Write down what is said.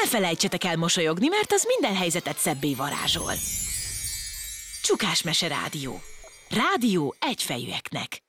ne felejtsetek el mosolyogni, mert az minden helyzetet szebbé varázsol. Csukásmese Rádió. Rádió egyfejűeknek.